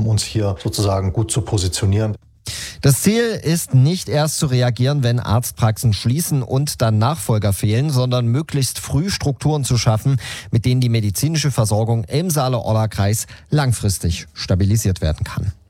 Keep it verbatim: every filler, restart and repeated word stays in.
um uns hier sozusagen gut zu positionieren. Das Ziel ist nicht erst zu reagieren, wenn Arztpraxen schließen und dann Nachfolger fehlen, sondern möglichst früh Strukturen zu schaffen, mit denen die medizinische Versorgung im Saale-Orla-Kreis langfristig stabilisiert werden kann.